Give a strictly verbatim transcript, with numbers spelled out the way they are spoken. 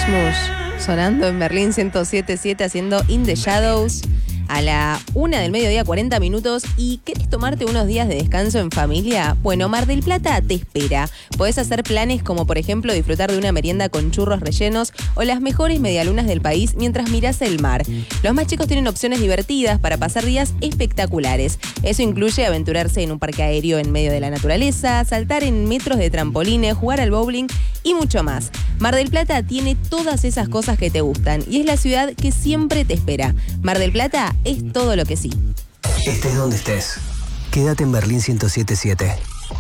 Smush sonando en Berlín ciento siete punto siete haciendo In the Shadows a la una del mediodía, cuarenta minutos. ¿Y querés tomarte unos días de descanso en familia? Bueno, Mar del Plata te espera. Podés hacer planes como, por ejemplo, disfrutar de una merienda con churros rellenos o las mejores medialunas del país mientras mirás el mar. Los más chicos tienen opciones divertidas para pasar días espectaculares. Eso incluye aventurarse en un parque aéreo en medio de la naturaleza, saltar en metros de trampolines, jugar al bowling y mucho más. Mar del Plata tiene todas esas cosas que te gustan y es la ciudad que siempre te espera. Mar del Plata es todo lo que sí. Estés donde estés, quédate en Berlín ciento siete punto siete.